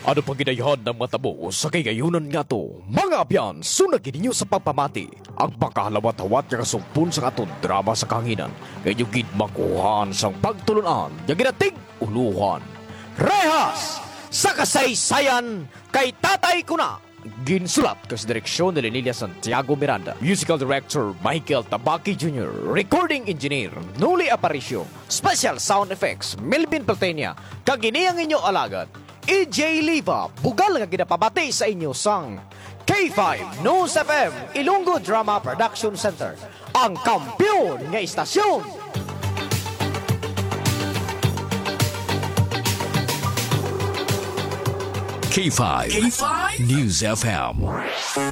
Ano pang ginayahan ng mga tabo sa kagayunan nga to? Mga abyan, sunag ninyo sa pagpamati. Ang pagkahalawat-hawat nga kasumpun sa aton drama sa kahanginan. Ngayon gid makuhaan sang pagtulunan, yung ginatig uluhan. Rehas! Sa kasaysayan kay tatay ko na! Ginsulat kas direksyon ni Lenilia Santiago Miranda. Musical Director Michael Tabaki Jr. Recording Engineer Nuli Aparicio. Special Sound Effects Melvin Platenia. Kaginiyang inyo alagad EJ Liva. Bugal nga ginapabati sa inyo sang K5 News FM Ilonggo Drama Production Center. Ang kampiyon nga istasyon. K5 News FM.